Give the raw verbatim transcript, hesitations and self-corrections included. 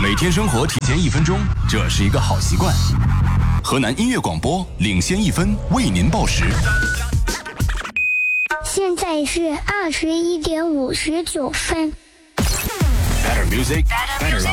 每天生活提前一分钟，这是一个好习惯。河南音乐广播领先一分，为您报时。 现在是二十一点五十九分。 Better music, better life.